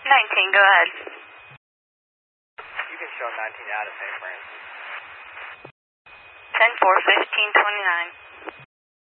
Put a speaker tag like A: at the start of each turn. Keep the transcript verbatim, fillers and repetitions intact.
A: nineteen, go ahead.
B: You can show nineteen out of Saint Francis.
A: ten four, fifteen twenty-nine.